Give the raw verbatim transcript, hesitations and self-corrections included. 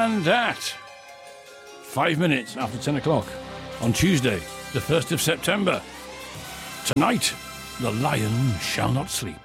And at five minutes after ten o'clock on Tuesday, the first of September, tonight, the lion shall not sleep.